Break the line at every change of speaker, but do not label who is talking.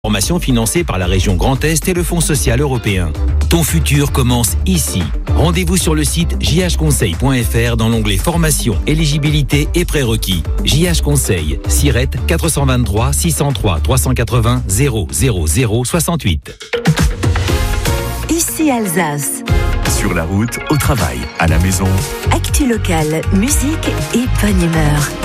Formation financée par la région Grand Est et le Fonds social européen. Ton futur commence ici. Rendez-vous sur le site jhconseil.fr dans l'onglet Formation, éligibilité et prérequis. JH Conseil, SIRET 423 603 380 000 68.
Ici Alsace.
Sur la route, au travail, à la maison.
Actu locale, musique et bonne humeur.